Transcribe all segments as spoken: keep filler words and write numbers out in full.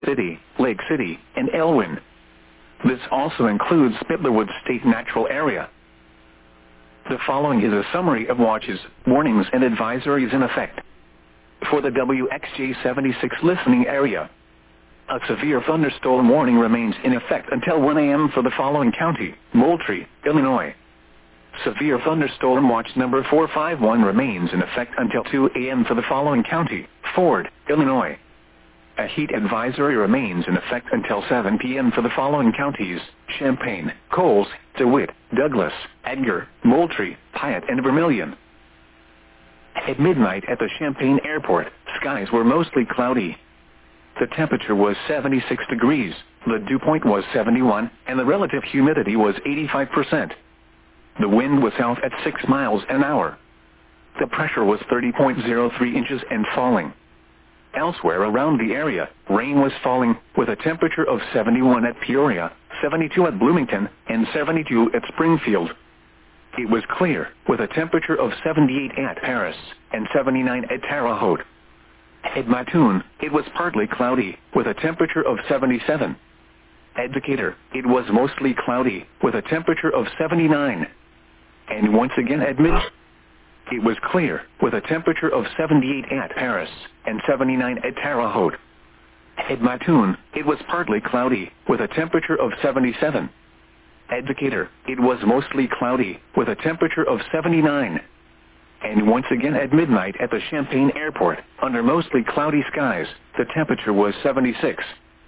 City, Lake City, and Elwyn. This also includes Spittlerwood State Natural Area. The following is a summary of watches, warnings and advisories in effect for the W X J seventy-six listening area. A severe thunderstorm warning remains in effect until one A M for the following county: Moultrie, Illinois. Severe thunderstorm watch number four five one remains in effect until two A M for the following county: Ford, Illinois. A heat advisory remains in effect until seven P M for the following counties: Champaign, Coles, DeWitt, Douglas, Edgar, Moultrie, Piatt, and Vermilion. At midnight at the Champaign Airport, skies were mostly cloudy. The temperature was seventy-six degrees, the dew point was seventy-one, and the relative humidity was eighty-five percent. The wind was south at six miles an hour. The pressure was thirty point zero three inches and falling. Elsewhere around the area, rain was falling, with a temperature of seventy-one at Peoria, seventy-two at Bloomington, and seventy-two at Springfield. It was clear, with a temperature of seventy-eight at Paris, and seventy-nine at Terre Haute. At Mattoon, it was partly cloudy, with a temperature of seventy-seven. At Decatur, it was mostly cloudy, with a temperature of seventy-nine. And once again at Mid, it was clear, with a temperature of seventy-eight at Paris, and seventy-nine at Terre Haute. At Mattoon, it was partly cloudy, with a temperature of seventy-seven. At Decatur, it was mostly cloudy, with a temperature of seventy-nine. And once again at midnight at the Champaign Airport, under mostly cloudy skies, the temperature was seventy-six.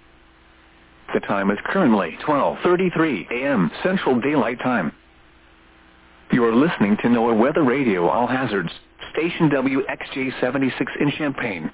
The time is currently twelve thirty-three A M Central Daylight Time. You are listening to NOAA Weather Radio All Hazards, station W X J seventy-six in Champaign.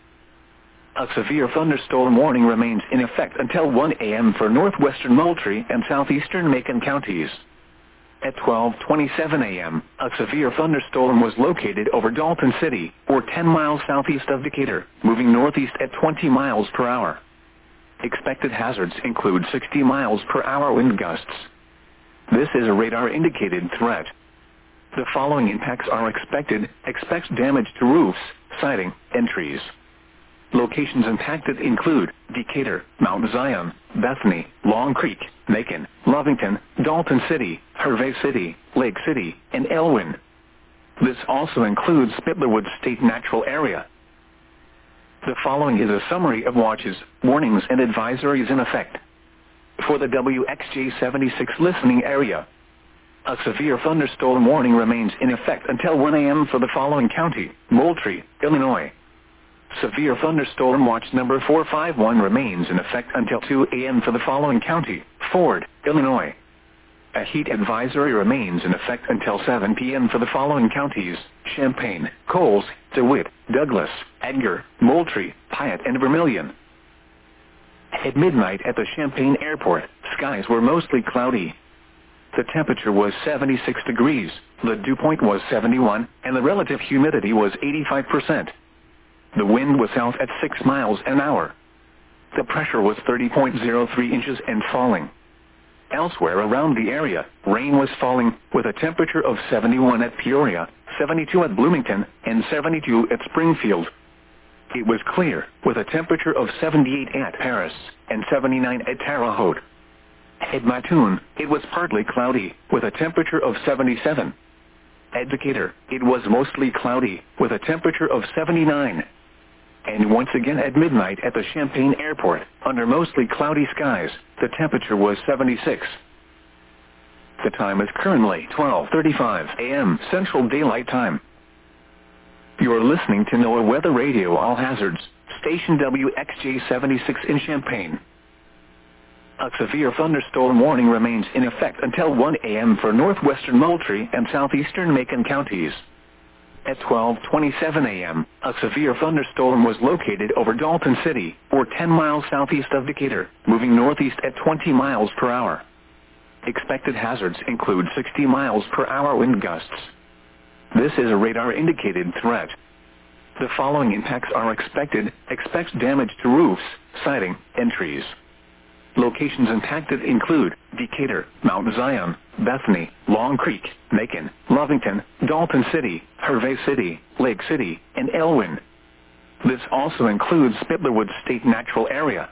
A severe thunderstorm warning remains in effect until one A M for northwestern Moultrie and southeastern Macon counties. At twelve twenty-seven A M, a severe thunderstorm was located over Dalton City, or ten miles southeast of Decatur, moving northeast at twenty miles per hour. Expected hazards include sixty miles per hour wind gusts. This is a radar-indicated threat. The following impacts are expected: expects damage to roofs, siding, and trees. Locations impacted include Decatur, Mount Zion, Bethany, Long Creek, Macon, Lovington, Dalton City, Hervey City, Lake City, and Elwyn. This also includes Spittlerwood State Natural Area. The following is a summary of watches, warnings, and advisories in effect for the W X J seventy-six listening area. A severe thunderstorm warning remains in effect until one A M for the following county: Moultrie, Illinois. Severe thunderstorm watch number four five one remains in effect until two A M for the following county: Ford, Illinois. A heat advisory remains in effect until seven P M for the following counties: Champaign, Coles, DeWitt, Douglas, Edgar, Moultrie, Piatt, and Vermilion. At midnight at the Champaign Airport, skies were mostly cloudy. The temperature was seventy-six degrees, the dew point was seventy-one, and the relative humidity was eighty-five percent. The wind was south at six miles an hour. The pressure was thirty point zero three inches and falling. Elsewhere around the area, rain was falling, with a temperature of seventy-one at Peoria, seventy-two at Bloomington, and seventy-two at Springfield. It was clear, with a temperature of seventy-eight at Paris, and seventy-nine at Terre Haute. At Mattoon, it was partly cloudy, with a temperature of seventy-seven. At Decatur, it was mostly cloudy, with a temperature of seventy-nine. And once again at midnight at the Champaign Airport, under mostly cloudy skies, the temperature was seventy-six. The time is currently twelve thirty-five A M Central Daylight Time. You are listening to NOAA Weather Radio All Hazards, station W X J seventy-six in Champaign. A severe thunderstorm warning remains in effect until one A M for northwestern Moultrie and southeastern Macon counties. At twelve twenty-seven A M, a severe thunderstorm was located over Dalton City, or ten miles southeast of Decatur, moving northeast at twenty miles per hour. Expected hazards include sixty miles per hour wind gusts. This is a radar-indicated threat. The following impacts are expected: expects damage to roofs, siding, and trees. Locations impacted include Decatur, Mount Zion, Bethany, Long Creek, Macon, Lovington, Dalton City, Hervey City, Lake City, and Elwyn. This also includes Spittlerwood State Natural Area.